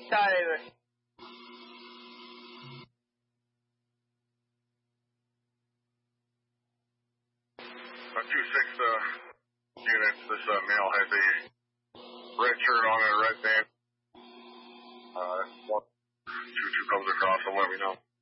Start over. 2-6 units. This male has a red shirt on and a red band. 1-2-2 comes across and let me know.